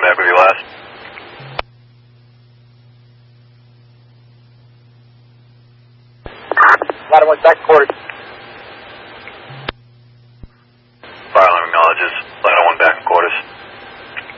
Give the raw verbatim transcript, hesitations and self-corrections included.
contact with you last. Ladder one, back quarters.